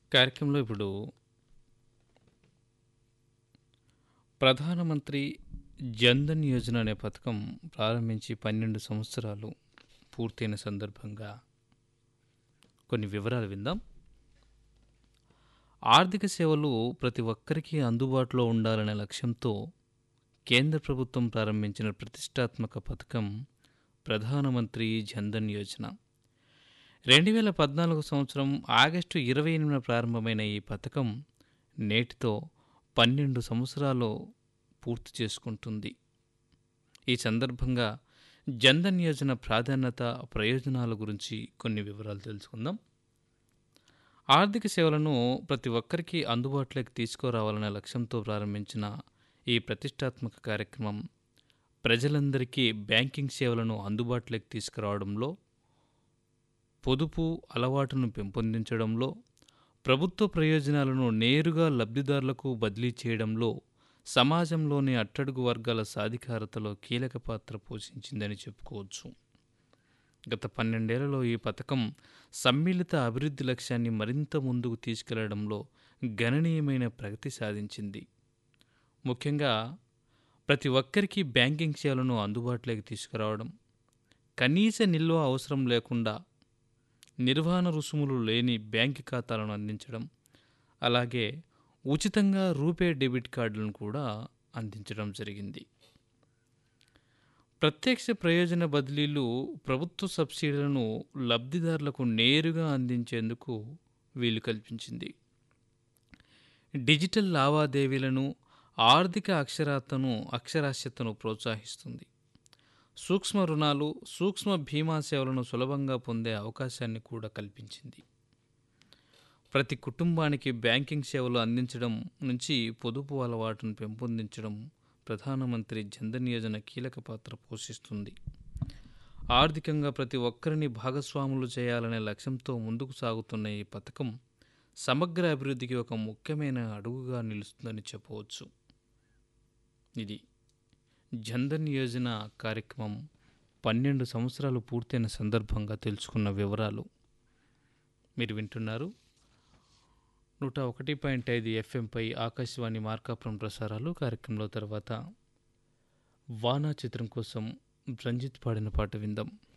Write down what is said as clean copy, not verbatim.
కార్యక్రమంలో ఇప్పుడు ప్రధానమంత్రి జన్‌ధన్ యోజన అనే పథకం ప్రారంభించి 12 సంవత్సరాలు పూర్తయిన సందర్భంగా కొన్ని వివరాలు విందాం. ఆర్థిక సేవలు ప్రతి ఒక్కరికి అందుబాటులో ఉండాలనే లక్ష్యంతో కేంద్ర ప్రభుత్వం ప్రారంభించిన ప్రతిష్టాత్మక పథకం ప్రధానమంత్రి జన్‌ధన్ యోజన. 2014 సంవత్సరం ఆగస్టు 28న ప్రారంభమైన ఈ పథకం నేటితో 12 సంవత్సరాలు పూర్తి చేసుకుంటుంది. ఈ సందర్భంగా జన్‌ధన్ యోజన ప్రాధాన్యత, ప్రయోజనాల గురించి కొన్ని వివరాలు తెలుసుకుందాం. ఆర్థిక సేవలను ప్రతి ఒక్కరికి అందుబాటులోకి తీసుకురావాలనే లక్ష్యంతో ప్రారంభించిన ఈ ప్రతిష్టాత్మక కార్యక్రమం ప్రజలందరికీ బ్యాంకింగ్ సేవలను అందుబాటులోకి తీసుకురావడంలో, పొదుపు అలవాటును పెంపొందించడంలో, ప్రభుత్వ ప్రయోజనాలను నేరుగా లబ్ధిదారులకు బదిలీ చేయడంలో, సమాజంలోని అట్టడుగు వర్గాల సాధికారతలో కీలక పాత్ర పోషించిందని చెప్పుకోవచ్చు. గత 12 ఏళ్లలో ఈ పథకం సమ్మిళిత అభివృద్ధి లక్ష్యాన్ని మరింత ముందుకు తీసుకెళ్లడంలో గణనీయమైన ప్రగతి సాధించింది. ముఖ్యంగా ప్రతి ఒక్కరికి బ్యాంకింగ్ సేవలను అందుబాటులోకి తీసుకురావడం, కనీస నిల్వ అవసరం లేకుండా నిర్వహణ రుసుములు లేని బ్యాంకు ఖాతాలను అందించడం, అలాగే ఉచితంగా రూపే డెబిట్ కార్డులను కూడా అందించడం జరిగింది. ప్రత్యక్ష ప్రయోజన బదిలీలు, ప్రభుత్వ సబ్సిడీలను లబ్ధిదారులకు నేరుగా అందించేందుకు వీలు కల్పించింది. డిజిటల్ లావాదేవీలను, ఆర్థిక అక్షరాస్యతను ప్రోత్సహిస్తుంది. సూక్ష్మ రుణాలు, సూక్ష్మ బీమా సేవలను సులభంగా పొందే అవకాశాన్ని కూడా కల్పించింది. ప్రతి కుటుంబానికి బ్యాంకింగ్ సేవలు అందించడం నుంచి పొదుపు అలవాటును పెంపొందించడం ప్రధానమంత్రి జన్‌ధన్ యోజన కీలక పాత్ర పోషిస్తుంది. ఆర్థికంగా ప్రతి ఒక్కరిని భాగస్వాములు చేయాలనే లక్ష్యంతో ముందుకు సాగుతున్న ఈ పథకం సమగ్ర అభివృద్ధికి ఒక ముఖ్యమైన అడుగుగా నిలుస్తుందని చెప్పవచ్చు. ఇది జన్‌ధన్ యోజన కార్యక్రమం 12 సంవత్సరాలు పూర్తయిన సందర్భంగా తెలుసుకున్న వివరాలు. మీరు వింటున్నారు 101.5 ఎఫ్ఎంపై ఆకాశవాణి మార్కాపురం ప్రసారాలు. కార్యక్రమంలో తర్వాత వానా చిత్రం కోసం రంజిత్ పాడిన పాట విందాం.